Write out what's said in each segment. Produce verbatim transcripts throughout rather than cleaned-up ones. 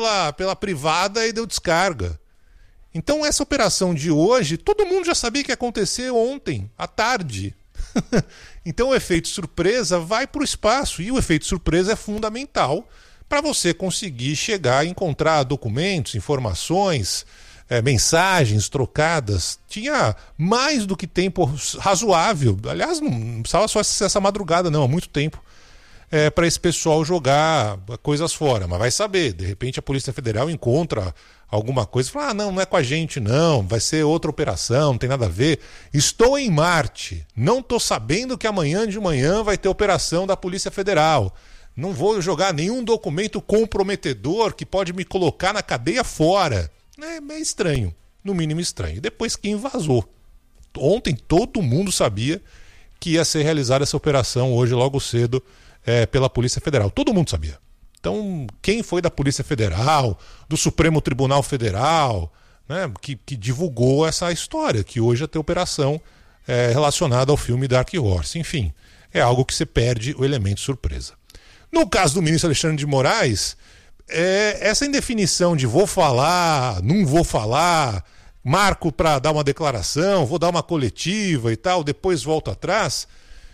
pela, pela privada e deu descarga. Então essa operação de hoje, todo mundo já sabia que ia acontecer ontem, à tarde. Então o efeito surpresa vai para o espaço, e o efeito surpresa é fundamental para você conseguir chegar e encontrar documentos, informações, é, mensagens trocadas. Tinha mais do que tempo razoável, aliás, não precisava só ser essa madrugada não, há muito tempo, é, para esse pessoal jogar coisas fora. Mas vai saber, de repente a Polícia Federal encontra alguma coisa e fala, ah, não, não é com a gente não, vai ser outra operação, não tem nada a ver. Estou em Marte, não estou sabendo que amanhã de manhã vai ter operação da Polícia Federal. Não vou jogar nenhum documento comprometedor que pode me colocar na cadeia fora. É, é estranho, no mínimo estranho. E depois que vazou. Ontem todo mundo sabia que ia ser realizada essa operação hoje logo cedo é, pela Polícia Federal. Todo mundo sabia. Então, quem foi da Polícia Federal, do Supremo Tribunal Federal, né, que, que divulgou essa história, que hoje ia ter operação é, relacionada ao filme Dark Horse. Enfim, é algo que você perde o elemento surpresa. No caso do ministro Alexandre de Moraes, é, essa indefinição de vou falar, não vou falar, marco para dar uma declaração, vou dar uma coletiva e tal, depois volto atrás,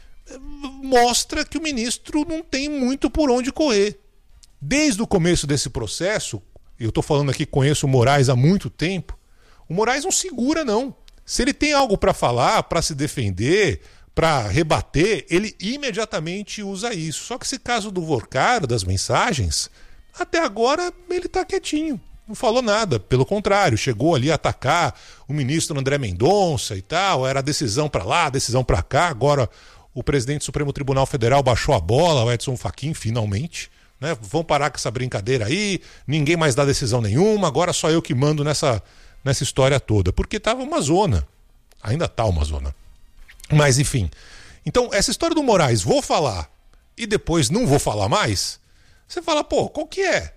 mostra que o ministro não tem muito por onde correr. Desde o começo desse processo, eu estou falando aqui que conheço o Moraes há muito tempo, o Moraes não segura não. Se ele tem algo para falar, para se defender, para rebater, ele imediatamente usa isso. Só que esse caso do Vorcaro, das mensagens, até agora ele está quietinho, não falou nada. Pelo contrário, chegou ali a atacar o ministro André Mendonça e tal, era decisão para lá, decisão para cá. Agora o presidente do Supremo Tribunal Federal baixou a bola, o Edson Fachin, finalmente. Né? Vão parar com essa brincadeira aí, ninguém mais dá decisão nenhuma, agora só eu que mando nessa, nessa história toda. Porque estava uma zona, ainda está uma zona. Mas enfim, então essa história do Moraes, vou falar e depois não vou falar mais, você fala, pô, qual que é?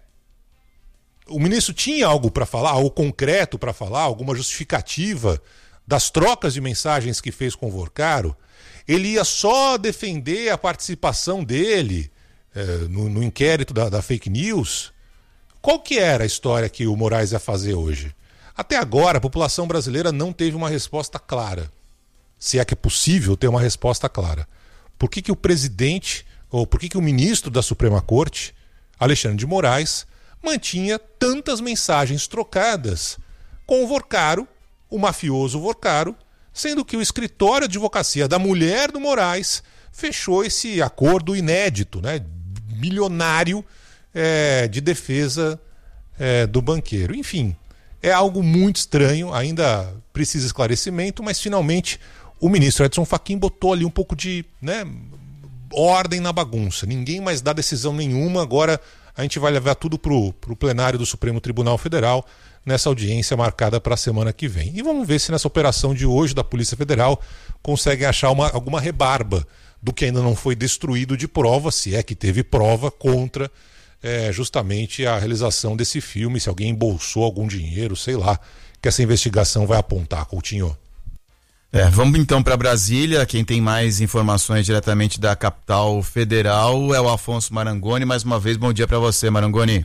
O ministro tinha algo para falar, algo concreto para falar, alguma justificativa das trocas de mensagens que fez com o Vorcaro? Ele ia só defender a participação dele é, no, no inquérito da, da fake news? Qual que era a história que o Moraes ia fazer hoje? Até agora a população brasileira não teve uma resposta clara. Se é que é possível ter uma resposta clara. Por que que o presidente, ou por que que o ministro da Suprema Corte, Alexandre de Moraes, mantinha tantas mensagens trocadas com o Vorcaro, o mafioso Vorcaro, sendo que o escritório de advocacia da mulher do Moraes fechou esse acordo inédito, né, milionário, é, de defesa é, do banqueiro. Enfim, é algo muito estranho, ainda precisa esclarecimento, mas finalmente o ministro Edson Fachin botou ali um pouco de, né, ordem na bagunça. Ninguém mais dá decisão nenhuma. Agora a gente vai levar tudo para o plenário do Supremo Tribunal Federal nessa audiência marcada para a semana que vem. E vamos ver se nessa operação de hoje da Polícia Federal conseguem achar uma, alguma rebarba do que ainda não foi destruído de prova, se é que teve prova contra é, justamente a realização desse filme, se alguém embolsou algum dinheiro, sei lá, que essa investigação vai apontar, Coutinho. É, vamos então para Brasília. Quem tem mais informações diretamente da capital federal é o Afonso Marangoni. Mais uma vez, bom dia para você, Marangoni.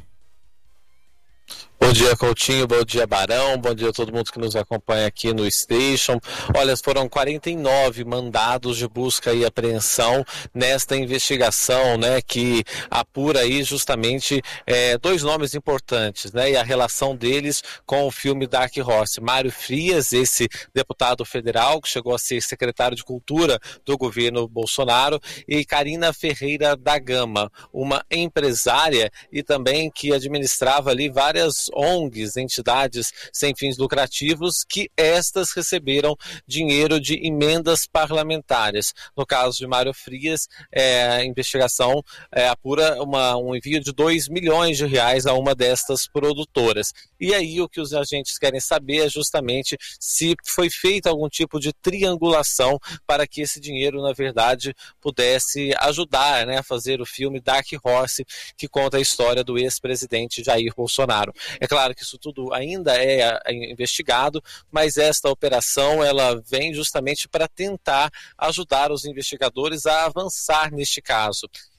Bom dia, Coutinho, bom dia, Barão, bom dia a todo mundo que nos acompanha aqui no Station. Olha, foram quarenta e nove mandados de busca e apreensão nesta investigação, né, que apura aí justamente é, dois nomes importantes, né, e a relação deles com o filme Dark Horse. Mário Frias, esse deputado federal que chegou a ser secretário de Cultura do governo Bolsonaro, e Karina Ferreira da Gama, uma empresária e também que administrava ali várias O N Gs, entidades sem fins lucrativos, que estas receberam dinheiro de emendas parlamentares. No caso de Mário Frias, é, a investigação é, apura uma, um envio de dois milhões de reais a uma destas produtoras. E aí o que os agentes querem saber é justamente se foi feita algum tipo de triangulação para que esse dinheiro, na verdade, pudesse ajudar, né, a fazer o filme Dark Horse, que conta a história do ex-presidente Jair Bolsonaro. É claro que isso tudo ainda é investigado, mas esta operação ela vem justamente para tentar ajudar os investigadores a avançar neste caso.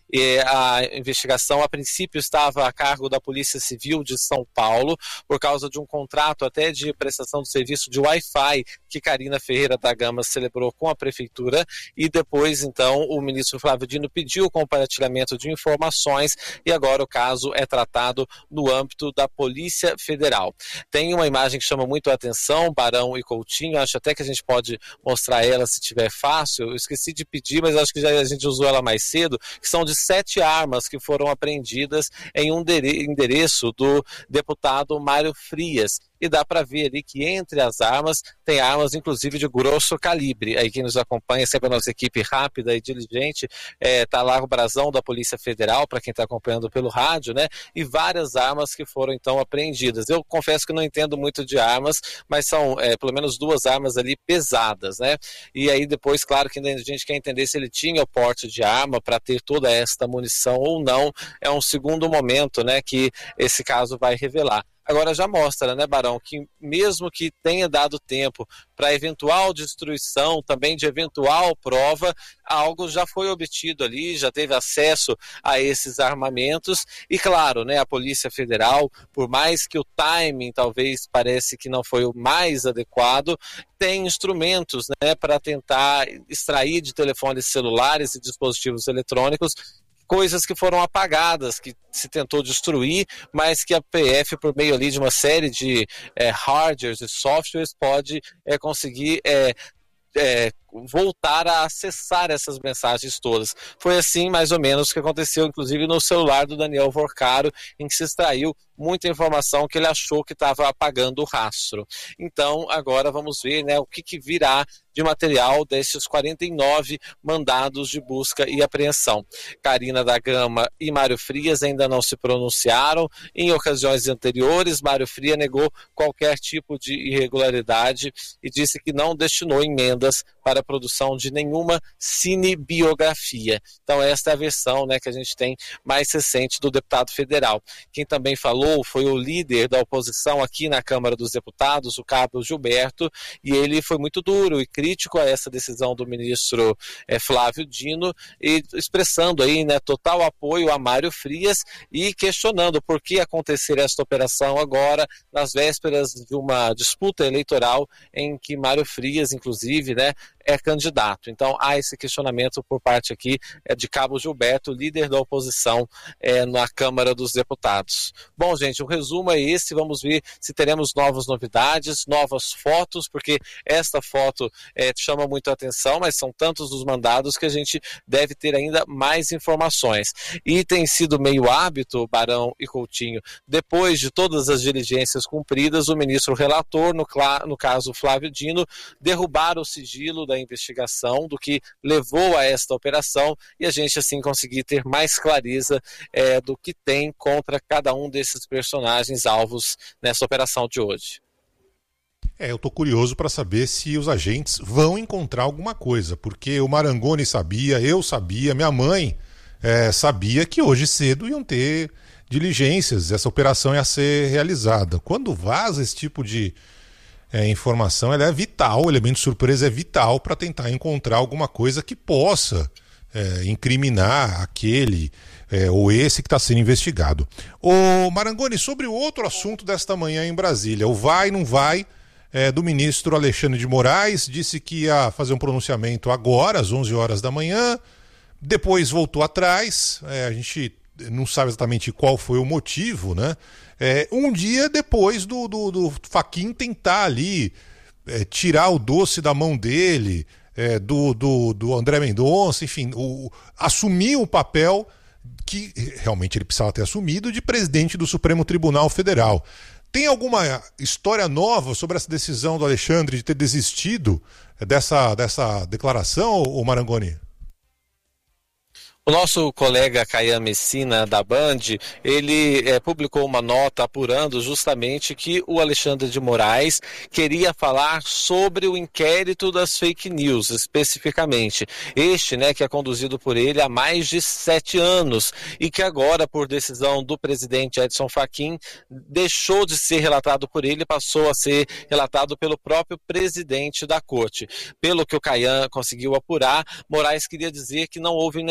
E a investigação, a princípio, estava a cargo da Polícia Civil de São Paulo, por causa de um contrato até de prestação de serviço de Wi-Fi que Carina Ferreira da Gama celebrou com a Prefeitura, e depois, então, o ministro Flávio Dino pediu o compartilhamento de informações e agora o caso é tratado no âmbito da Polícia Federal. Tem uma imagem que chama muito a atenção, Barão e Coutinho, acho até que a gente pode mostrar ela se tiver fácil, eu esqueci de pedir, mas acho que já a gente usou ela mais cedo, que são de sete armas que foram apreendidas em um endereço do deputado Mário Frias. E dá para ver ali que entre as armas tem armas inclusive de grosso calibre. Aí quem nos acompanha, sempre a nossa equipe rápida e diligente, é, tá lá o brasão da Polícia Federal, para quem está acompanhando pelo rádio, né? E várias armas que foram então apreendidas. Eu confesso que não entendo muito de armas, mas são é, pelo menos duas armas ali pesadas, né? E aí depois, claro que a gente quer entender se ele tinha o porte de arma para ter toda esta munição ou não. É um segundo momento, né, que esse caso vai revelar. Agora já mostra, né, Barão, que mesmo que tenha dado tempo para eventual destruição, também de eventual prova, algo já foi obtido ali, já teve acesso a esses armamentos e, claro, né, a Polícia Federal, por mais que o timing talvez parece que não foi o mais adequado, tem instrumentos, né, para tentar extrair de telefones celulares e dispositivos eletrônicos coisas que foram apagadas, que se tentou destruir, mas que a P F, por meio ali de uma série de é, hardwares e softwares, pode é, conseguir é, é, voltar a acessar essas mensagens todas. Foi assim, mais ou menos, que aconteceu, inclusive, no celular do Daniel Vorcaro, em que se extraiu muita informação que ele achou que estava apagando o rastro. Então, agora vamos ver, né, o que, que virá de material desses quarenta e nove mandados de busca e apreensão. Carina da Gama e Mário Frias ainda não se pronunciaram. Em ocasiões anteriores, Mário Frias negou qualquer tipo de irregularidade e disse que não destinou emendas para a produção de nenhuma cinebiografia. Então esta é a versão, né, que a gente tem mais recente do deputado federal. Quem também falou foi o líder da oposição aqui na Câmara dos Deputados, o Carlos Gilberto, e ele foi muito duro e crítico a essa decisão do ministro é, Flávio Dino, e expressando aí, né, total apoio a Mário Frias e questionando por que acontecer esta operação agora, nas vésperas de uma disputa eleitoral em que Mário Frias, inclusive, né, é candidato. Então há esse questionamento por parte aqui é, de Cabo Gilberto, líder da oposição é, na Câmara dos Deputados. Bom, gente, o resumo é esse, vamos ver se teremos novas novidades, novas fotos, porque esta foto é, chama muito a atenção, mas são tantos os mandados que a gente deve ter ainda mais informações. E tem sido meio hábito, Barão e Coutinho, depois de todas as diligências cumpridas, o ministro relator, no, no caso Flávio Dino, derrubar o sigilo da investigação do que levou a esta operação e a gente assim conseguir ter mais clareza é, do que tem contra cada um desses personagens alvos nessa operação de hoje. É, eu tô curioso para saber se os agentes vão encontrar alguma coisa, porque o Marangoni sabia, eu sabia, minha mãe é, sabia que hoje cedo iam ter diligências, essa operação ia ser realizada. Quando vaza esse tipo de É, informação, ela é vital, o elemento surpresa é vital para tentar encontrar alguma coisa que possa é, incriminar aquele é, ou esse que está sendo investigado. Ô Marangoni, sobre o outro assunto desta manhã em Brasília, o vai, não vai é, do ministro Alexandre de Moraes, disse que ia fazer um pronunciamento agora, às onze horas da manhã, depois voltou atrás, é, a gente não sabe exatamente qual foi o motivo, né? É, um dia depois do, do, do Fachin tentar ali é, tirar o doce da mão dele, é, do, do, do André Mendonça, enfim, o, assumir o papel que realmente ele precisava ter assumido de presidente do Supremo Tribunal Federal. Tem alguma história nova sobre essa decisão do Alexandre de ter desistido dessa, dessa declaração, ô Marangoni? O nosso colega Caian Messina, da Band, ele é, publicou uma nota apurando justamente que o Alexandre de Moraes queria falar sobre o inquérito das fake news, especificamente. Este, né, que é conduzido por ele há mais de sete anos e que agora, por decisão do presidente Edson Fachin, deixou de ser relatado por ele e passou a ser relatado pelo próprio presidente da corte. Pelo que o Caian conseguiu apurar, Moraes queria dizer que não houve nenhum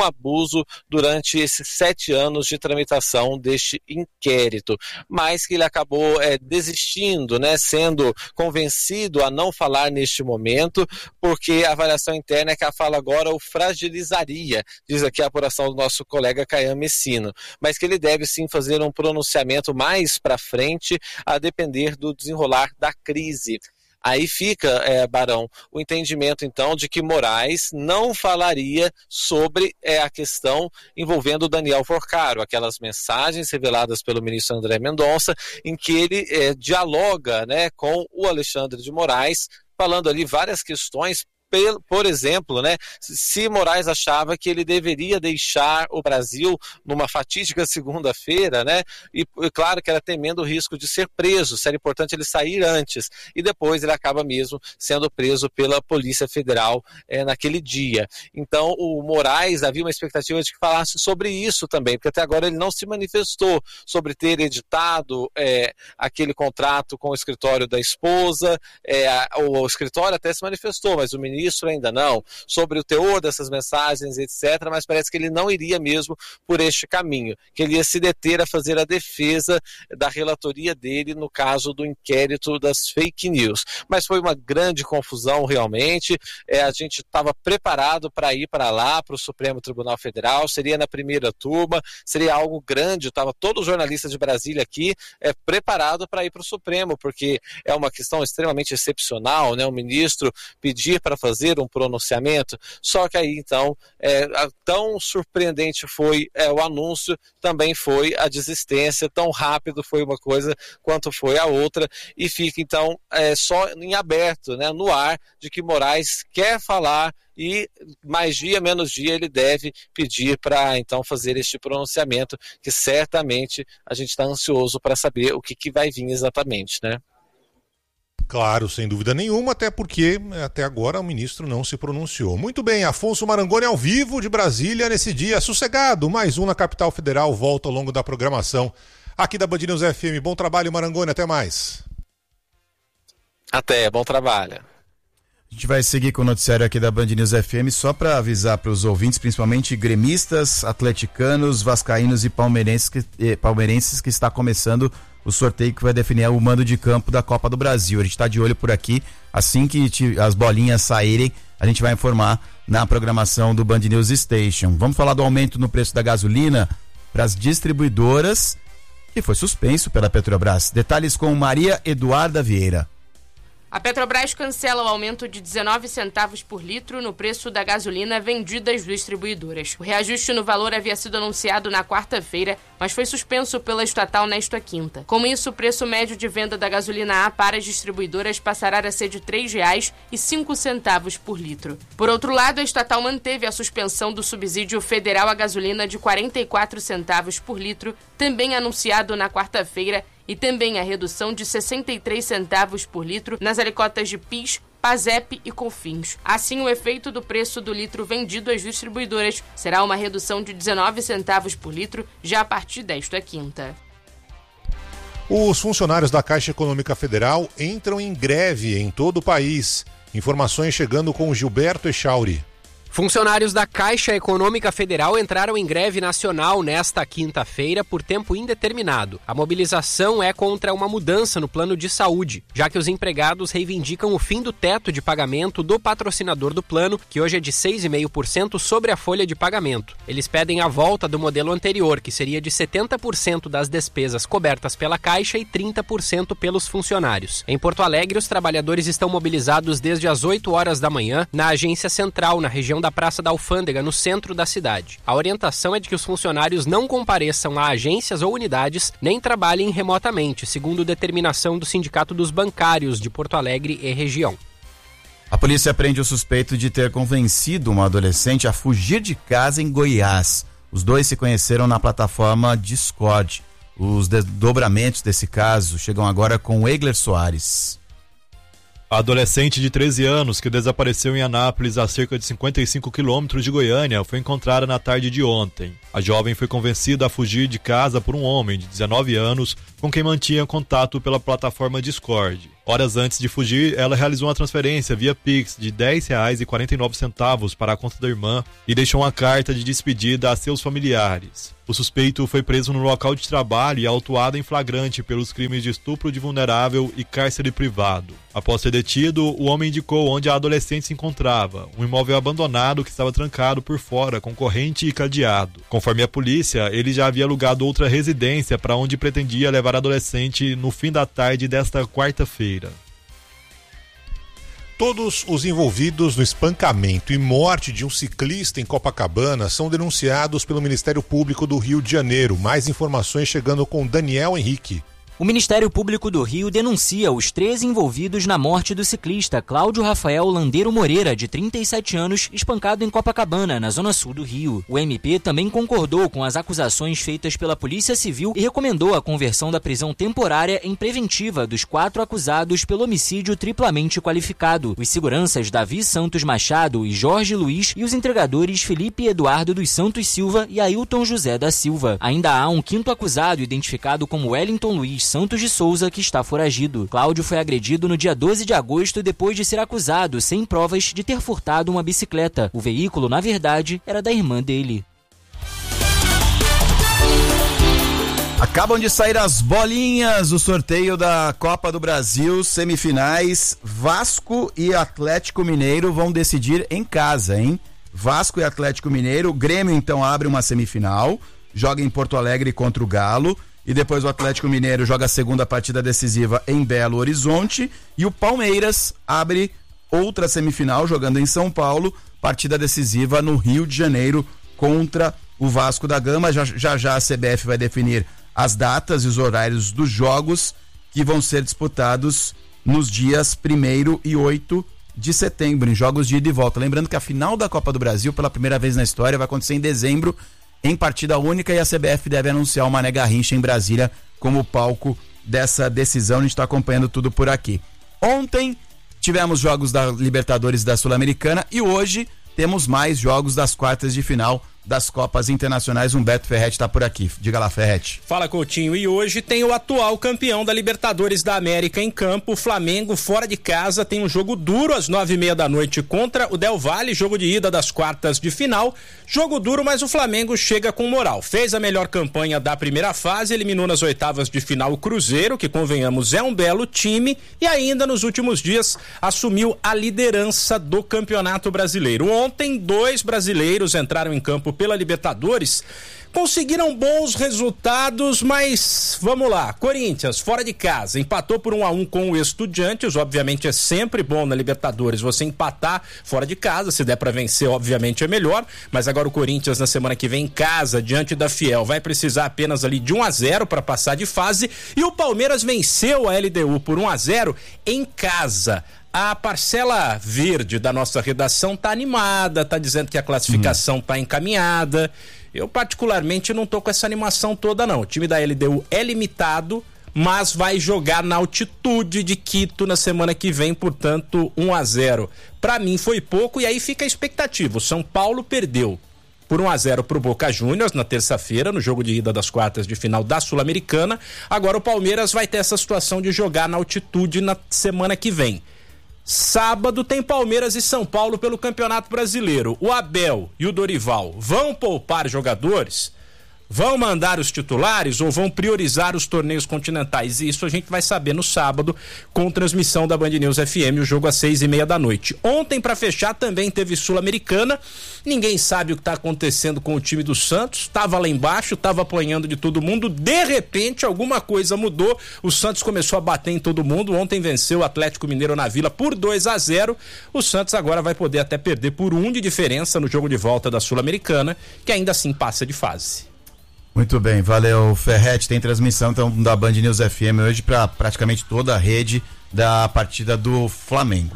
abuso durante esses sete anos de tramitação deste inquérito, mas que ele acabou é, desistindo, né, sendo convencido a não falar neste momento, porque a avaliação interna é que a fala agora o fragilizaria, diz aqui a apuração do nosso colega Caian Messino, mas que ele deve sim fazer um pronunciamento mais para frente, a depender do desenrolar da crise. Aí fica, é, Barão, o entendimento então de que Moraes não falaria sobre é, a questão envolvendo o Daniel Porcaro, aquelas mensagens reveladas pelo ministro André Mendonça, em que ele é, dialoga, né, com o Alexandre de Moraes, falando ali várias questões. Por exemplo, né, se Moraes achava que ele deveria deixar o Brasil numa fatídica segunda-feira, né, e claro que era temendo o risco de ser preso, seria importante ele sair antes, e depois ele acaba mesmo sendo preso pela Polícia Federal é, naquele dia. Então o Moraes, havia uma expectativa de que falasse sobre isso também, porque até agora ele não se manifestou sobre ter editado é, aquele contrato com o escritório da esposa, é, o, o escritório até se manifestou, mas o ministro Ministro ainda não, sobre o teor dessas mensagens, etcétera, mas parece que ele não iria mesmo por este caminho, que ele ia se deter a fazer a defesa da relatoria dele no caso do inquérito das fake news. Mas foi uma grande confusão realmente, é, a gente estava preparado para ir para lá, para o Supremo Tribunal Federal, seria na primeira turma, seria algo grande, estava todo jornalista de Brasília aqui é, preparado para ir para o Supremo, porque é uma questão extremamente excepcional, né, o ministro pedir para fazer fazer um pronunciamento, só que aí então é, tão surpreendente foi é, o anúncio, também foi a desistência, tão rápido foi uma coisa quanto foi a outra, e fica então é, só em aberto, né, no ar, de que Moraes quer falar e mais dia, menos dia ele deve pedir para então fazer este pronunciamento, que certamente a gente está ansioso para saber o que, que vai vir exatamente, né? Claro, sem dúvida nenhuma, até porque até agora o ministro não se pronunciou. Muito bem, Afonso Marangoni ao vivo de Brasília nesse dia sossegado. Mais um na Capital Federal, volta ao longo da programação aqui da Band News F M. Bom trabalho, Marangoni, até mais. Até, bom trabalho. A gente vai seguir com o noticiário aqui da Band News F M, só para avisar para os ouvintes, principalmente gremistas, atleticanos, vascaínos e palmeirenses que, eh, palmeirenses que está começando o sorteio que vai definir o mando de campo da Copa do Brasil. A gente está de olho por aqui, assim que te, as bolinhas saírem, a gente vai informar na programação do Band News Station. Vamos falar do aumento no preço da gasolina para as distribuidoras, que foi suspenso pela Petrobras. Detalhes com Maria Eduarda Vieira. A Petrobras cancela o aumento de dezenove centavos por litro no preço da gasolina vendida às distribuidoras. O reajuste no valor havia sido anunciado na quarta-feira, mas foi suspenso pela estatal nesta quinta. Com isso, o preço médio de venda da gasolina A para as distribuidoras passará a ser de três reais e cinco centavos por litro. Por outro lado, a estatal manteve a suspensão do subsídio federal à gasolina de quarenta e quatro centavos por litro, também anunciado na quarta-feira, e também a redução de sessenta e três centavos por litro nas alíquotas de PIS, PASEP e COFINS. Assim, o efeito do preço do litro vendido às distribuidoras será uma redução de dezenove centavos por litro já a partir desta quinta. Os funcionários da Caixa Econômica Federal entram em greve em todo o país. Informações chegando com Gilberto Echauri. Funcionários da Caixa Econômica Federal entraram em greve nacional nesta quinta-feira por tempo indeterminado. A mobilização é contra uma mudança no plano de saúde, já que os empregados reivindicam o fim do teto de pagamento do patrocinador do plano, que hoje é de seis vírgula cinco por cento sobre a folha de pagamento. Eles pedem a volta do modelo anterior, que seria de setenta por cento das despesas cobertas pela Caixa e trinta por cento pelos funcionários. Em Porto Alegre, os trabalhadores estão mobilizados desde as oito horas da manhã na agência central, na região da Praça da Alfândega, no centro da cidade. A orientação é de que os funcionários não compareçam a agências ou unidades, nem trabalhem remotamente, segundo determinação do Sindicato dos Bancários de Porto Alegre e região. A polícia prende o suspeito de ter convencido uma adolescente a fugir de casa em Goiás. Os dois se conheceram na plataforma Discord. Os desdobramentos desse caso chegam agora com Egler Soares. A adolescente de treze anos, que desapareceu em Anápolis, a cerca de cinquenta e cinco quilômetros de Goiânia, foi encontrada na tarde de ontem. A jovem foi convencida a fugir de casa por um homem de dezenove anos, com quem mantinha contato pela plataforma Discord. Horas antes de fugir, ela realizou uma transferência via Pix de dez reais e quarenta e nove centavos para a conta da irmã e deixou uma carta de despedida a seus familiares. O suspeito foi preso no local de trabalho e autuado em flagrante pelos crimes de estupro de vulnerável e cárcere privado. Após ser detido, o homem indicou onde a adolescente se encontrava, um imóvel abandonado que estava trancado por fora, com corrente e cadeado. Conforme a polícia, ele já havia alugado outra residência para onde pretendia levar a adolescente no fim da tarde desta quarta-feira. Todos os envolvidos no espancamento e morte de um ciclista em Copacabana são denunciados pelo Ministério Público do Rio de Janeiro. Mais informações chegando com Daniel Henrique. O Ministério Público do Rio denuncia os três envolvidos na morte do ciclista Cláudio Rafael Landeiro Moreira, de trinta e sete anos, espancado em Copacabana, na zona sul do Rio. O M P também concordou com as acusações feitas pela Polícia Civil e recomendou a conversão da prisão temporária em preventiva dos quatro acusados pelo homicídio triplamente qualificado: os seguranças Davi Santos Machado e Jorge Luiz e os entregadores Felipe Eduardo dos Santos Silva e Ailton José da Silva. Ainda há um quinto acusado, identificado como Wellington Luiz Santos de Souza, que está foragido. Cláudio foi agredido no dia doze de agosto depois de ser acusado, sem provas, de ter furtado uma bicicleta. O veículo, na verdade, era da irmã dele. Acabam de sair as bolinhas do sorteio da Copa do Brasil, semifinais. Vasco e Atlético Mineiro vão decidir em casa, hein? Vasco e Atlético Mineiro. O Grêmio, então, abre uma semifinal, joga em Porto Alegre contra o Galo. E depois o Atlético Mineiro joga a segunda partida decisiva em Belo Horizonte. E o Palmeiras abre outra semifinal jogando em São Paulo, partida decisiva no Rio de Janeiro contra o Vasco da Gama. Já já, já a C B F vai definir as datas e os horários dos jogos que vão ser disputados nos dias primeiro e oito de setembro, em jogos de ida e volta. Lembrando que a final da Copa do Brasil, pela primeira vez na história, vai acontecer em dezembro, em partida única, e a C B F deve anunciar o Mané Garrincha em Brasília como palco dessa decisão. A gente está acompanhando tudo por aqui. Ontem tivemos jogos da Libertadores e da Sul-Americana e hoje temos mais jogos das quartas de final das Copas Internacionais. Humberto Ferretti está por aqui. Diga lá, Ferretti. Fala, Coutinho. E hoje tem o atual campeão da Libertadores da América em campo. O Flamengo, fora de casa, tem um jogo duro às nove e meia da noite contra o Del Valle, jogo de ida das quartas de final. Jogo duro, mas o Flamengo chega com moral. Fez a melhor campanha da primeira fase, eliminou nas oitavas de final o Cruzeiro, que, convenhamos, é um belo time, e ainda nos últimos dias assumiu a liderança do Campeonato Brasileiro. Ontem, dois brasileiros entraram em campo pela Libertadores, conseguiram bons resultados, mas vamos lá. Corinthians, fora de casa, empatou por um a um com o Estudiantes. Obviamente é sempre bom na Libertadores você empatar fora de casa, se der pra vencer, obviamente é melhor, mas agora o Corinthians na semana que vem em casa, diante da Fiel, vai precisar apenas ali de um a zero para passar de fase, e o Palmeiras venceu a L D U por um a zero em casa. A parcela verde da nossa redação tá animada, tá dizendo que a classificação hum. tá encaminhada. Eu particularmente não tô com essa animação toda não. O time da L D U é limitado, mas vai jogar na altitude de Quito na semana que vem, portanto um a zero. Pra mim foi pouco, e aí fica a expectativa. O São Paulo perdeu por um a zero pro Boca Juniors na terça-feira, no jogo de ida das quartas de final da Sul-Americana. Agora o Palmeiras vai ter essa situação de jogar na altitude na semana que vem. Sábado tem Palmeiras e São Paulo pelo Campeonato Brasileiro. O Abel e o Dorival vão poupar jogadores? Vão mandar os titulares ou vão priorizar os torneios continentais? E isso a gente vai saber no sábado, com transmissão da Band News F M, o jogo às seis e meia da noite. Ontem, para fechar, também teve Sul-Americana. Ninguém sabe o que está acontecendo com o time do Santos. Estava lá embaixo, estava apanhando de todo mundo. De repente, alguma coisa mudou. O Santos começou a bater em todo mundo. Ontem venceu o Atlético Mineiro na Vila por dois a zero. O Santos agora vai poder até perder por um de diferença no jogo de volta da Sul-Americana, que ainda assim passa de fase. Muito bem, valeu, Ferretti. Tem transmissão então da Band News F M hoje para praticamente toda a rede da partida do Flamengo.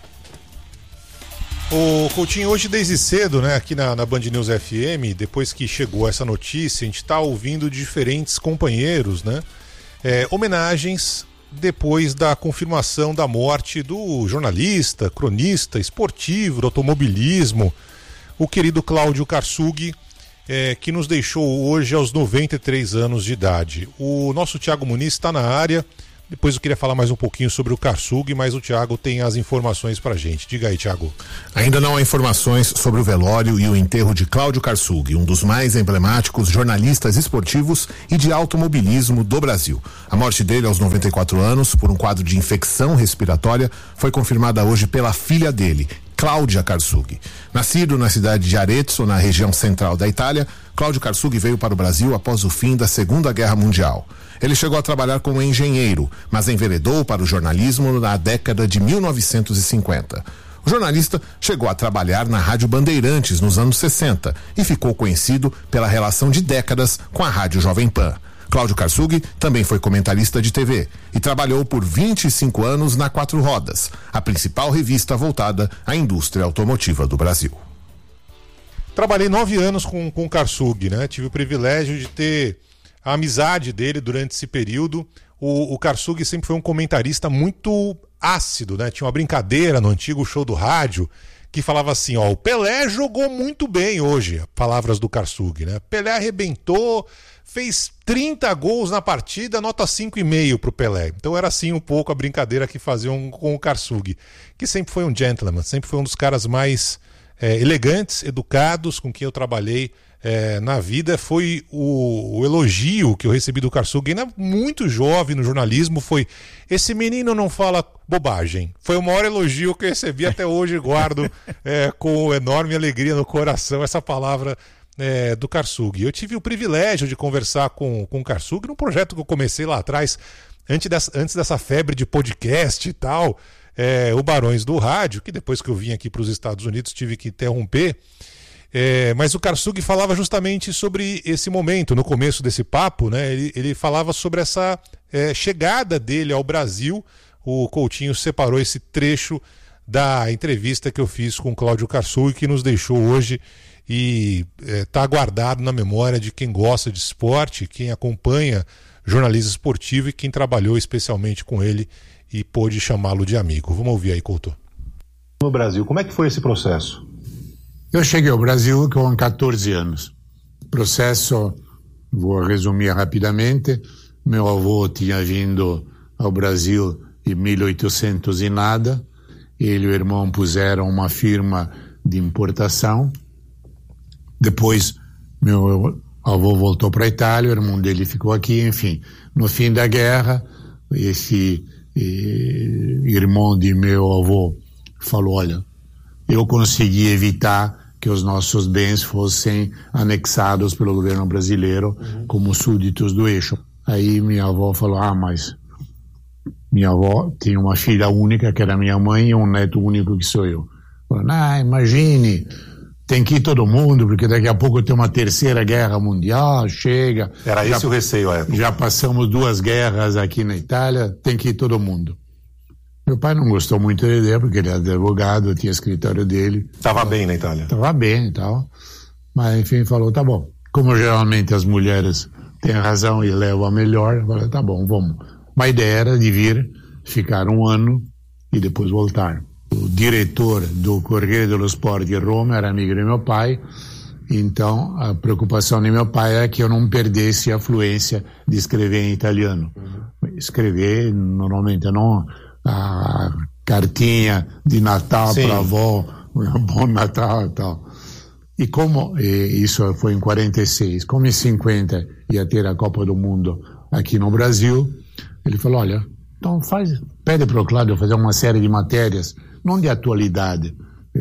O Coutinho, hoje desde cedo, né, aqui na, na Band News F M, depois que chegou essa notícia, a gente está ouvindo de diferentes companheiros, né, é, homenagens depois da confirmação da morte do jornalista, cronista, esportivo, do automobilismo, o querido Cláudio Karsug. é, que nos deixou hoje aos noventa e três anos de idade. O nosso Thiago Muniz está na área. Depois eu queria falar mais um pouquinho sobre o Karsug, mas o Thiago tem as informações pra gente. Diga aí, Thiago. Ainda não há informações sobre o velório e o enterro de Cláudio Karsug, um dos mais emblemáticos jornalistas esportivos e de automobilismo do Brasil. A morte dele aos noventa e quatro anos, por um quadro de infecção respiratória, foi confirmada hoje pela filha dele, Cláudia Karsug. Nascido na cidade de Arezzo, na região central da Itália, Cláudio Karsug veio para o Brasil após o fim da Segunda Guerra Mundial. Ele chegou a trabalhar como engenheiro, mas enveredou para o jornalismo na década de mil novecentos e cinquenta. O jornalista chegou a trabalhar na Rádio Bandeirantes nos anos sessenta e ficou conhecido pela relação de décadas com a Rádio Jovem Pan. Cláudio Karsug também foi comentarista de T V e trabalhou por vinte e cinco anos na Quatro Rodas, a principal revista voltada à indústria automotiva do Brasil. Trabalhei nove anos com, com o Karsug, né? Tive o privilégio de ter a amizade dele durante esse período. O, o Karsug sempre foi um comentarista muito ácido, né? Tinha uma brincadeira no antigo show do rádio que falava assim, ó, o Pelé jogou muito bem hoje, palavras do Karsug, né? Pelé arrebentou, fez trinta gols na partida, nota cinco vírgula cinco pro Pelé. Então era assim um pouco a brincadeira que faziam com o Karsug, que sempre foi um gentleman, sempre foi um dos caras mais é, elegantes, educados, com quem eu trabalhei É, na vida. Foi o, o elogio que eu recebi do Karsug, ainda muito jovem no jornalismo, foi: esse menino não fala bobagem. Foi o maior elogio que eu recebi até hoje, guardo é, com enorme alegria no coração essa palavra é, do Karsug. Eu tive o privilégio de conversar com, com o Karsug num projeto que eu comecei lá atrás, antes dessa, antes dessa febre de podcast e tal, é, o Barões do Rádio, que depois que eu vim aqui para os Estados Unidos tive que interromper. É, mas o Karsug falava justamente sobre esse momento, no começo desse papo, né? Ele, ele falava sobre essa é, chegada dele ao Brasil. O Coutinho separou esse trecho da entrevista que eu fiz com o Cláudio Karsug, que nos deixou hoje e está é, guardado na memória de quem gosta de esporte, quem acompanha jornalismo esportivo e quem trabalhou especialmente com ele e pôde chamá-lo de amigo. Vamos ouvir aí, Couto. No Brasil, como é que foi esse processo? Eu cheguei ao Brasil com quatorze anos. O processo, vou resumir rapidamente, meu avô tinha vindo ao Brasil em mil e oitocentos e nada, ele e o irmão puseram uma firma de importação, depois meu avô voltou para a Itália, o irmão dele ficou aqui, enfim. No fim da guerra, esse eh, irmão de meu avô falou, olha, eu consegui evitar que os nossos bens fossem anexados pelo governo brasileiro uhum. como súditos do eixo. Aí minha avó falou, ah, mas minha avó tinha uma filha única, que era minha mãe, e um neto único, que sou eu. Falou, ah, imagine, tem que ir todo mundo, porque daqui a pouco tem uma terceira guerra mundial, chega. Era já, esse o receio à época. Já passamos duas guerras aqui na Itália, tem que ir todo mundo. Meu pai não gostou muito da ideia, porque ele era advogado, tinha escritório dele. Estava bem na Itália. Estava bem e tal. Mas, enfim, falou, tá bom. Como geralmente as mulheres têm razão e levam a melhor, falou, tá bom, vamos. Uma ideia era de vir, ficar um ano e depois voltar. O diretor do Corriere dello Sport de Roma era amigo de meu pai, então a preocupação de meu pai é que eu não perdesse a fluência de escrever em italiano. Uhum. Escrever, normalmente não... a cartinha de Natal para a avó, bom Natal e tal. E como, e isso foi em quarenta e seis, como em cinquenta ia ter a Copa do Mundo aqui no Brasil, ele falou, olha, então faz, pede para o Cláudio fazer uma série de matérias, não de atualidade,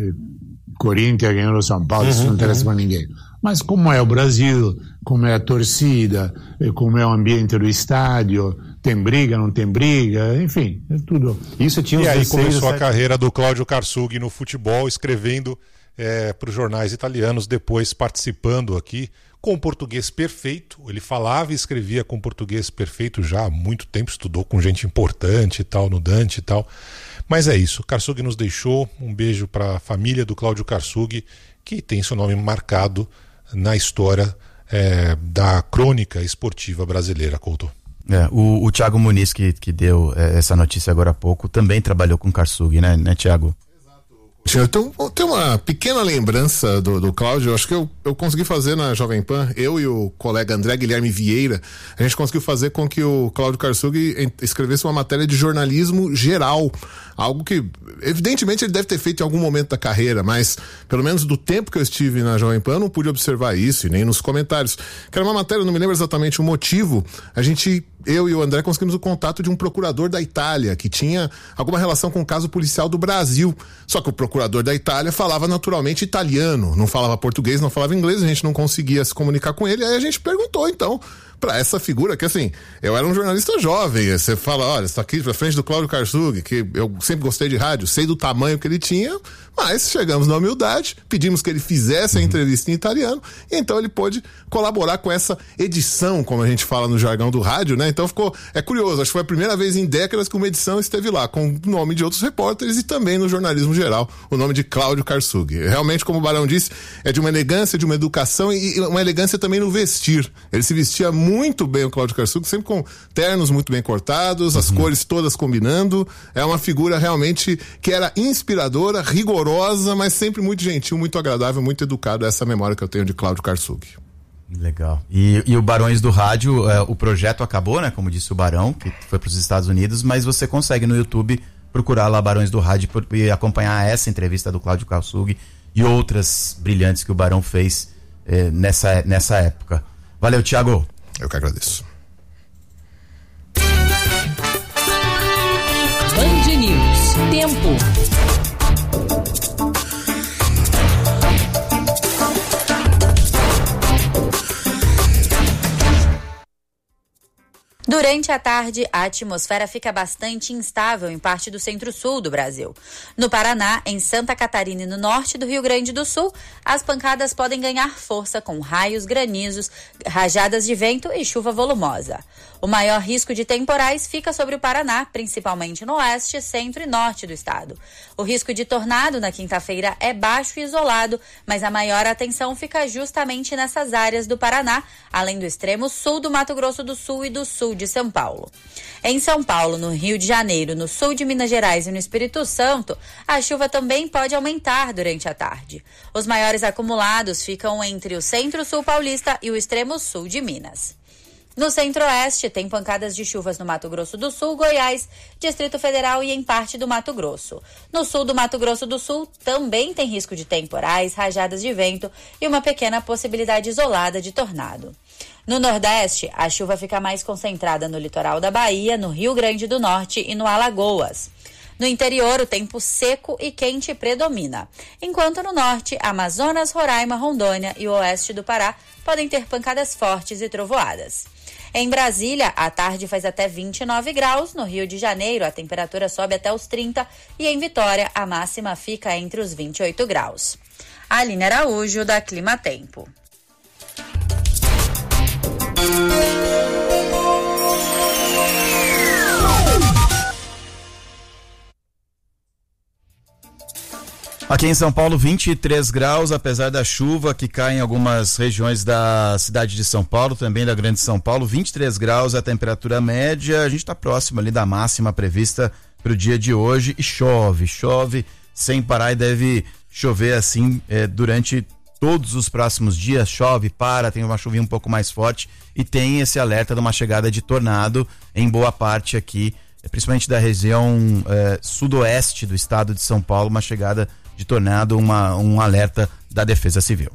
Corinthians ganhou o São Paulo, uhum, isso não interessa uhum. para ninguém, mas como é o Brasil, como é a torcida, como é o ambiente do estádio, tem briga, não tem briga, enfim, é tudo. Isso tinha e aí começou a carreira do Cláudio Karsug no futebol, escrevendo é, para os jornais italianos, depois participando aqui com português perfeito. Ele falava e escrevia com português perfeito já há muito tempo, estudou com gente importante e tal, no Dante e tal. Mas é isso, Karsug nos deixou. Um beijo para a família do Cláudio Karsug, que tem seu nome marcado na história é, da crônica esportiva brasileira, Couto. É, o, o Thiago Muniz, que, que deu é, essa notícia agora há pouco, também trabalhou com Karsug, né, né Thiago? Exato, Eu tenho, tenho uma pequena lembrança do, do Cláudio. Eu acho que eu, eu consegui fazer na Jovem Pan, eu e o colega André Guilherme Vieira, a gente conseguiu fazer com que o Cláudio Karsug escrevesse uma matéria de jornalismo geral, algo que evidentemente ele deve ter feito em algum momento da carreira, mas pelo menos do tempo que eu estive na Jovem Pan eu não pude observar isso, e nem nos comentários, que era uma matéria, não me lembro exatamente o motivo. A gente, eu e o André conseguimos o contato de um procurador da Itália que tinha alguma relação com o caso policial do Brasil, só que o procurador da Itália falava naturalmente italiano, não falava português, não falava inglês, a gente não conseguia se comunicar com ele. Aí a gente perguntou então pra essa figura, que assim, eu era um jornalista jovem, você fala, olha, você tá aqui pra frente do Cláudio Karsug, que eu sempre gostei de rádio, sei do tamanho que ele tinha, mas chegamos na humildade, pedimos que ele fizesse a entrevista em italiano, e então ele pôde colaborar com essa edição, como a gente fala no jargão do rádio, né? Então ficou, é curioso, acho que foi a primeira vez em décadas que uma edição esteve lá, com o nome de outros repórteres e também no jornalismo geral, o nome de Cláudio Karsug. Realmente, como o Barão disse, é de uma elegância, de uma educação e uma elegância também no vestir. Ele se vestia muito bem, o Cláudio Karsug, sempre com ternos muito bem cortados, as uhum. cores todas combinando. É uma figura realmente que era inspiradora, rigorosa, mas sempre muito gentil, muito agradável, muito educado. Essa memória que eu tenho de Cláudio Karsug. Legal. E, e o Barões do Rádio, é, o projeto acabou, né? Como disse o Barão, que foi para os Estados Unidos, mas você consegue no YouTube procurar lá Barões do Rádio e acompanhar essa entrevista do Cláudio Karsug e outras brilhantes que o Barão fez é, nessa, nessa época. Valeu, Thiago. Eu que agradeço. Band News. Tempo. Durante a tarde, a atmosfera fica bastante instável em parte do centro-sul do Brasil. No Paraná, em Santa Catarina e no norte do Rio Grande do Sul, as pancadas podem ganhar força com raios, granizos, rajadas de vento e chuva volumosa. O maior risco de temporais fica sobre o Paraná, principalmente no oeste, centro e norte do estado. O risco de tornado na quinta-feira é baixo e isolado, mas a maior atenção fica justamente nessas áreas do Paraná, além do extremo sul do Mato Grosso do Sul e do sul de São Paulo. Em São Paulo, no Rio de Janeiro, no sul de Minas Gerais e no Espírito Santo, a chuva também pode aumentar durante a tarde. Os maiores acumulados ficam entre o centro-sul paulista e o extremo sul de Minas. No centro-oeste, tem pancadas de chuvas no Mato Grosso do Sul, Goiás, Distrito Federal e em parte do Mato Grosso. No sul do Mato Grosso do Sul, também tem risco de temporais, rajadas de vento e uma pequena possibilidade isolada de tornado. No Nordeste, a chuva fica mais concentrada no litoral da Bahia, no Rio Grande do Norte e no Alagoas. No interior, o tempo seco e quente predomina, enquanto no norte, Amazonas, Roraima, Rondônia e o oeste do Pará podem ter pancadas fortes e trovoadas. Em Brasília, a tarde faz até vinte e nove graus, no Rio de Janeiro a temperatura sobe até os trinta e em Vitória a máxima fica entre os vinte e oito graus. Aline Araújo, da Clima Tempo. Aqui em São Paulo, vinte e três graus, apesar da chuva que cai em algumas regiões da cidade de São Paulo, também da Grande São Paulo, vinte e três graus a temperatura média, a gente está próximo ali da máxima prevista para o dia de hoje e chove, chove sem parar e deve chover assim eh, durante todos os próximos dias, chove, para, tem uma chuvinha um pouco mais forte e tem esse alerta de uma chegada de tornado em boa parte aqui, principalmente da região eh, sudoeste do estado de São Paulo, uma chegada de tornado, uma, um alerta da Defesa Civil.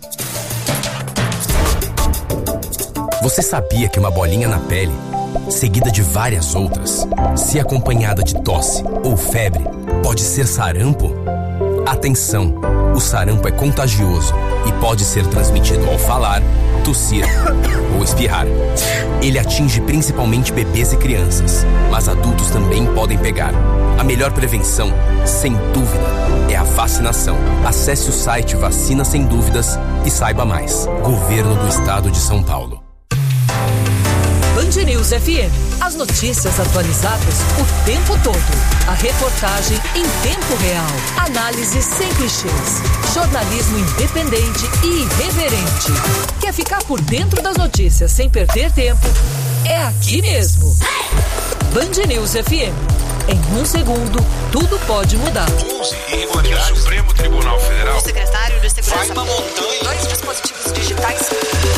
Você sabia que uma bolinha na pele, seguida de várias outras, se acompanhada de tosse ou febre, pode ser sarampo? Atenção! O sarampo é contagioso e pode ser transmitido ao falar, tossir ou espirrar. Ele atinge principalmente bebês e crianças, mas adultos também podem pegar. A melhor prevenção, sem dúvida, é a vacinação. Acesse o site Vacina Sem Dúvidas e saiba mais. Governo do Estado de São Paulo. Band News F M. As notícias atualizadas o tempo todo. A reportagem em tempo real. Análise sem clichês. Jornalismo independente e irreverente. Quer ficar por dentro das notícias sem perder tempo? É aqui mesmo. Band News F M. Em um segundo, tudo pode mudar. onze irregularidades. O Supremo Tribunal Federal. O secretário de Segurança. Vai uma montanha. Dois dispositivos digitais.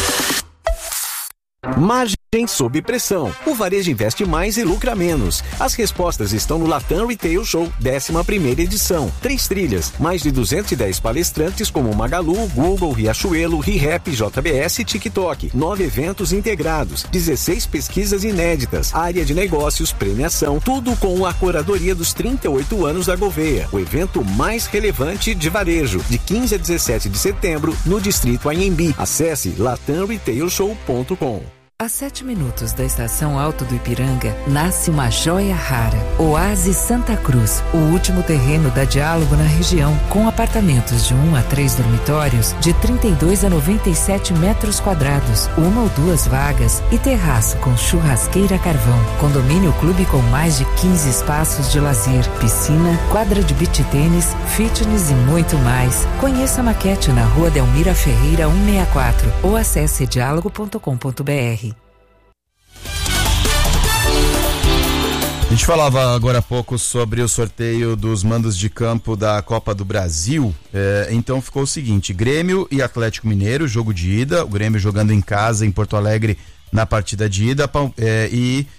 Margem sob pressão. O varejo investe mais e lucra menos. As respostas estão no Latam Retail Show, décima primeira edição. Três trilhas, mais de duzentos e dez palestrantes como Magalu, Google, Riachuelo, ReHap, J B S e TikTok. Nove eventos integrados, dezesseis pesquisas inéditas, área de negócios, premiação, tudo com a curadoria dos trinta e oito anos da Gouveia. O evento mais relevante de varejo, de quinze a dezessete de setembro, no Distrito Anhembi. Acesse latam retail show ponto com. A sete minutos da estação Alto do Ipiranga, nasce uma joia rara, Oásis Santa Cruz, o último terreno da Diálogo na região, com apartamentos de um a três dormitórios, de trinta e dois a noventa e sete metros quadrados, uma ou duas vagas e terraço com churrasqueira carvão. Condomínio clube com mais de quinze espaços de lazer, piscina, quadra de beach tênis, fitness e muito mais. Conheça a maquete na Rua Delmira Ferreira cento e sessenta e quatro ou acesse diálogo ponto com ponto br. A gente falava agora há pouco sobre o sorteio dos mandos de campo da Copa do Brasil. É, então ficou o seguinte: Grêmio e Atlético Mineiro, jogo de ida, o Grêmio jogando em casa em Porto Alegre na partida de ida, é, e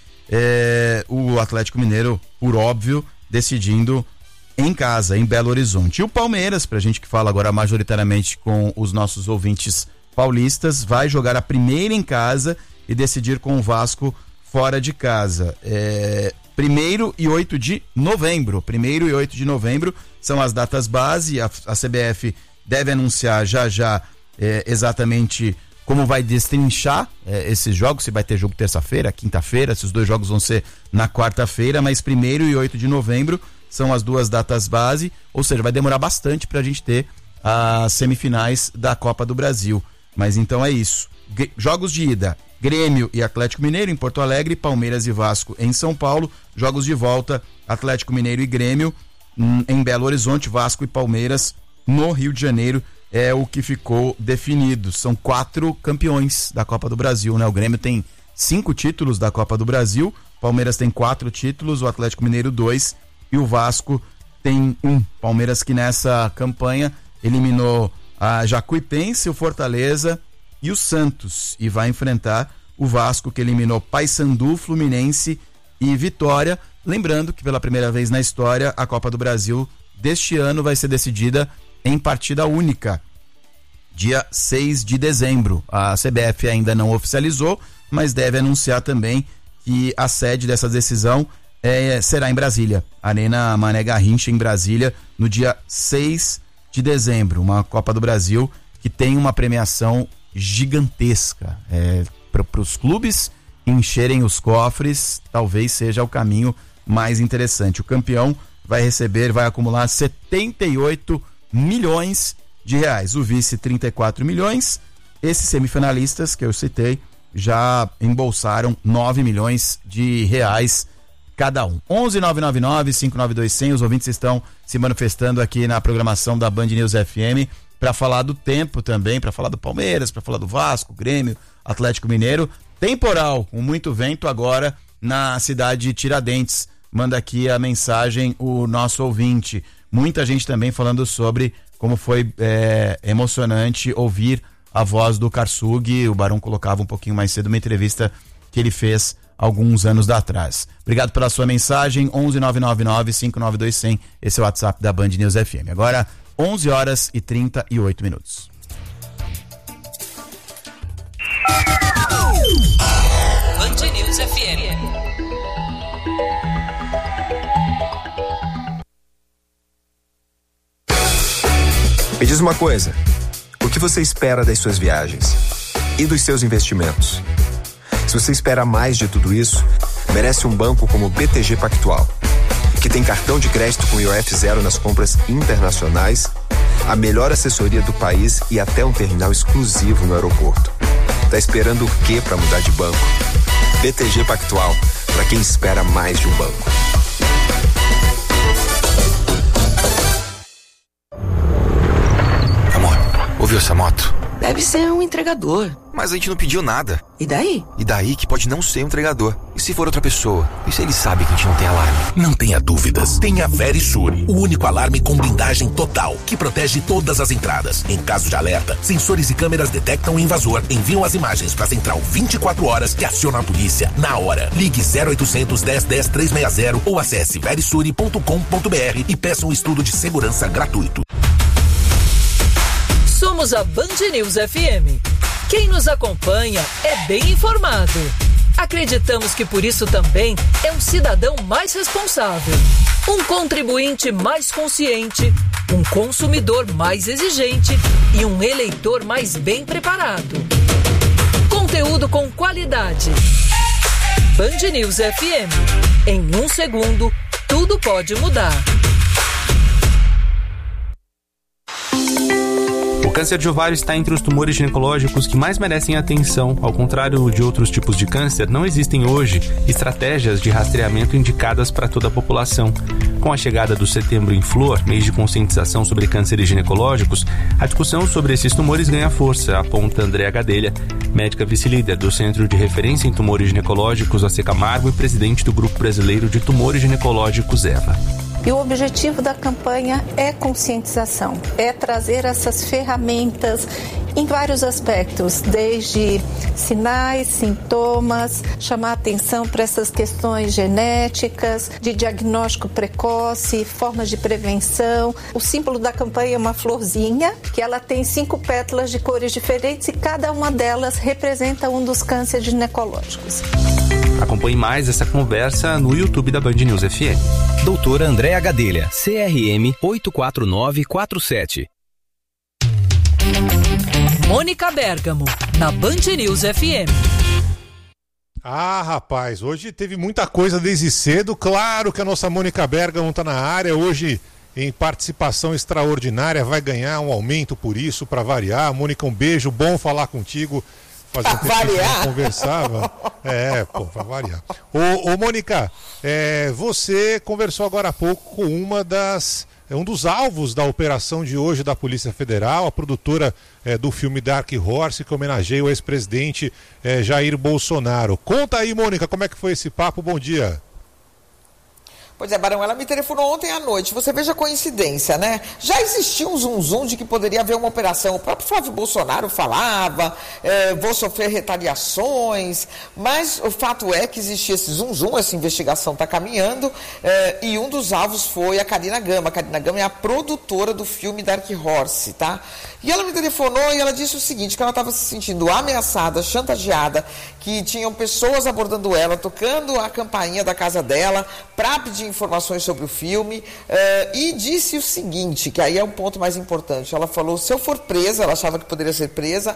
é, o Atlético Mineiro, por óbvio, decidindo em casa, em Belo Horizonte. E o Palmeiras, pra gente que fala agora majoritariamente com os nossos ouvintes paulistas, vai jogar a primeira em casa e decidir com o Vasco fora de casa. É, primeiro e oito de novembro. Primeiro e oito de novembro são as datas base. A, a C B F deve anunciar já já é, exatamente como vai destrinchar é, esses jogos, se vai ter jogo terça-feira, quinta-feira, se os dois jogos vão ser na quarta-feira, mas primeiro e oito de novembro são as duas datas base, ou seja, vai demorar bastante pra gente ter as semifinais da Copa do Brasil. Mas então é isso. G- jogos de ida, Grêmio e Atlético Mineiro em Porto Alegre, Palmeiras e Vasco em São Paulo. Jogos de volta, Atlético Mineiro e Grêmio hum, em Belo Horizonte, Vasco e Palmeiras no Rio de Janeiro. É o que ficou definido. São quatro campeões da Copa do Brasil, né? O Grêmio tem cinco títulos da Copa do Brasil, Palmeiras tem quatro títulos, o Atlético Mineiro dois e o Vasco tem um. Palmeiras que nessa campanha eliminou a Jacuipense, o Fortaleza e o Santos, e vai enfrentar o Vasco, que eliminou Paysandu, Fluminense e Vitória. Lembrando que pela primeira vez na história a Copa do Brasil deste ano vai ser decidida em partida única, dia seis de dezembro. A C B F ainda não oficializou, mas deve anunciar também que a sede dessa decisão é, será em Brasília, Arena Mané Garrincha em Brasília, no dia seis de dezembro. Uma Copa do Brasil que tem uma premiação gigantesca. É, para os clubes encherem os cofres, talvez seja o caminho mais interessante. O campeão vai receber, vai acumular setenta e oito milhões de reais, o vice trinta e quatro milhões. Esses semifinalistas que eu citei já embolsaram nove milhões de reais cada um. onze nove nove nove, cinco nove dois zero zero. Os ouvintes estão se manifestando aqui na programação da Band News F M para falar do tempo também, para falar do Palmeiras, para falar do Vasco, Grêmio, Atlético Mineiro. Temporal, com muito vento agora na cidade de Tiradentes. Manda aqui a mensagem o nosso ouvinte. Muita gente também falando sobre como foi é, emocionante ouvir a voz do Karsug. O Barão colocava um pouquinho mais cedo uma entrevista que ele fez alguns anos atrás. Obrigado pela sua mensagem. onze nove nove nove, cinco nove dois zero zero. Esse é o WhatsApp da Band News F M. Agora onze horas e trinta e oito minutos. Band News F M. Me diz uma coisa, o que você espera das suas viagens e dos seus investimentos? Se você espera mais de tudo isso, merece um banco como o B T G Pactual, que tem cartão de crédito com I O F zero nas compras internacionais, a melhor assessoria do país e até um terminal exclusivo no aeroporto. Tá esperando o quê para mudar de banco? B T G Pactual, para quem espera mais de um banco. Amor, ouviu essa moto? Deve ser um entregador. Mas a gente não pediu nada. E daí? E daí que pode não ser um entregador. E se for outra pessoa? E se ele sabe que a gente não tem alarme? Não tenha dúvidas. Tenha Verisure, o único alarme com blindagem total, que protege todas as entradas. Em caso de alerta, sensores e câmeras detectam o invasor, enviam as imagens para a central vinte e quatro horas que aciona a polícia na hora. Ligue zero oitocentos, dez, dez, trezentos e sessenta ou acesse verisure ponto com ponto br e peça um estudo de segurança gratuito. Somos a Band News F M. Quem nos acompanha é bem informado. Acreditamos que por isso também é um cidadão mais responsável, um contribuinte mais consciente, um consumidor mais exigente e um eleitor mais bem preparado. Conteúdo com qualidade. Band News F M. Em um segundo, tudo pode mudar. O câncer de ovário está entre os tumores ginecológicos que mais merecem atenção. Ao contrário de outros tipos de câncer, não existem hoje estratégias de rastreamento indicadas para toda a população. Com a chegada do Setembro em Flor, mês de conscientização sobre cânceres ginecológicos, a discussão sobre esses tumores ganha força, aponta Andréa Gadelha, médica vice-líder do Centro de Referência em Tumores Ginecológicos, A C Camargo, e presidente do Grupo Brasileiro de Tumores Ginecológicos, EVA. E o objetivo da campanha é conscientização, é trazer essas ferramentas em vários aspectos, desde sinais, sintomas, chamar atenção para essas questões genéticas, de diagnóstico precoce, formas de prevenção. O símbolo da campanha é uma florzinha, que ela tem cinco pétalas de cores diferentes e cada uma delas representa um dos cânceres ginecológicos. Acompanhe mais essa conversa no YouTube da Band News F M. Doutora Andréa Gadelha, C R M oito quatro nove quatro sete. Mônica Bergamo, na Band News F M. Ah, rapaz, hoje teve muita coisa desde cedo. Claro que a nossa Mônica Bergamo está na área hoje em participação extraordinária, vai ganhar um aumento por isso, para variar. Mônica, um beijo, bom falar contigo. Fazer um tempo que a gente não conversava. É, pô, vai variar. Ô, ô Mônica, é, você conversou agora há pouco com uma das, é, um dos alvos da operação de hoje da Polícia Federal, a produtora é, do filme Dark Horse, que homenageia o ex-presidente é, Jair Bolsonaro. Conta aí, Mônica, como é que foi esse papo? Bom dia. Pois é, Barão, ela me telefonou ontem à noite. Você veja a coincidência, né? Já existia um zum-zum de que poderia haver uma operação. O próprio Flávio Bolsonaro falava, é, vou sofrer retaliações, mas o fato é que existia esse zum-zum, essa investigação está caminhando, é, e um dos alvos foi a Karina Gama. A Karina Gama é a produtora do filme Dark Horse, tá? E ela me telefonou e ela disse o seguinte, que ela estava se sentindo ameaçada, chantageada, que tinham pessoas abordando ela, tocando a campainha da casa dela para pedir informações sobre o filme, uh, e disse o seguinte, que aí é um ponto mais importante. Ela falou, se eu for presa, ela achava que poderia ser presa,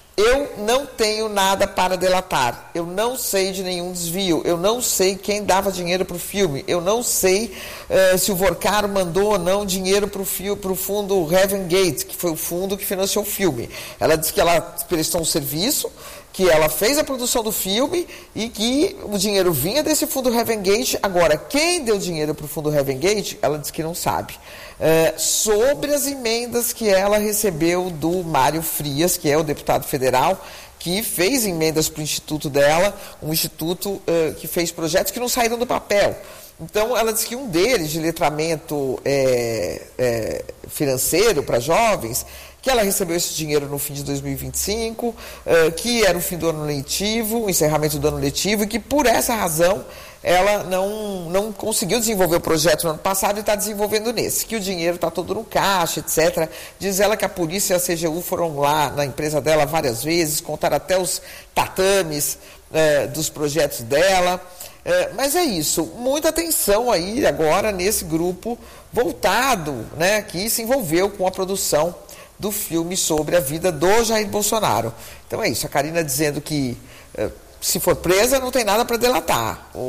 eu não tenho nada para delatar, eu não sei de nenhum desvio, eu não sei quem dava dinheiro para o filme, eu não sei uh, se o Vorcaro mandou ou não dinheiro para o fundo Heaven Gate, que foi o fundo que financiou o filme. Ela disse que ela prestou um serviço, que ela fez a produção do filme e que o dinheiro vinha desse fundo Heaven Gate. Agora, quem deu dinheiro para o fundo Heaven Gate, ela disse que não sabe. É, sobre as emendas que ela recebeu do Mário Frias, que é o deputado federal, que fez emendas para o instituto dela, um instituto uh, que fez projetos que não saíram do papel. Então, ela disse que um deles, de letramento é, é, financeiro para jovens, que ela recebeu esse dinheiro no fim de dois mil e vinte e cinco, uh, que era o fim do ano letivo, o encerramento do ano letivo, e que por essa razão ela não, não conseguiu desenvolver o projeto no ano passado e está desenvolvendo nesse, que o dinheiro está todo no caixa, etcétera. Diz ela que a polícia e a C G U foram lá na empresa dela várias vezes, contaram até os tatames uh, dos projetos dela. Uh, mas é isso, muita atenção aí agora nesse grupo voltado, né, que se envolveu com a produção do filme sobre a vida do Jair Bolsonaro. Então é isso, a Karina dizendo que eh, se for presa não tem nada para delatar, o,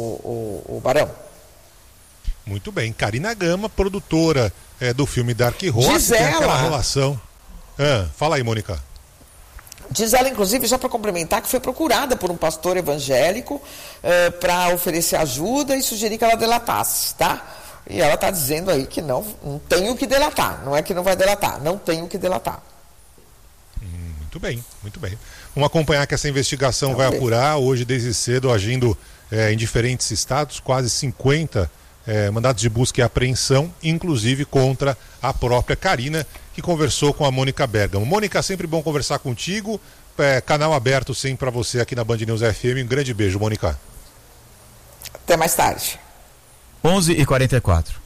o, o, o Barão. Muito bem, Karina Gama, produtora eh, do filme Dark Horse, diz tem ela, aquela relação. Ah, fala aí, Mônica. Diz ela, inclusive, já para complementar, que foi procurada por um pastor evangélico eh, para oferecer ajuda e sugerir que ela delatasse, tá? E ela está dizendo aí que não, não tem o que delatar. Não é que não vai delatar, não tem o que delatar. Hum, Muito bem, muito bem. Vamos acompanhar que essa investigação então, vai bem. apurar. Hoje, desde cedo, agindo é, em diferentes estados, quase cinquenta é, mandados de busca e apreensão, inclusive contra a própria Karina, que conversou com a Mônica Bergamo. Mônica, sempre bom conversar contigo. É, canal aberto sempre para você aqui na Band News F M. Um grande beijo, Mônica. Até mais tarde. onze e quarenta e quatro.